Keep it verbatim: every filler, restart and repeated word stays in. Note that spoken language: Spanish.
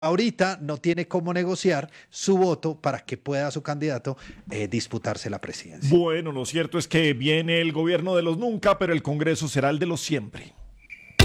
ahorita no tiene cómo negociar su voto para que pueda su candidato eh, disputarse la presidencia. Bueno, lo cierto es que viene el gobierno de los nunca, pero el Congreso será el de los siempre.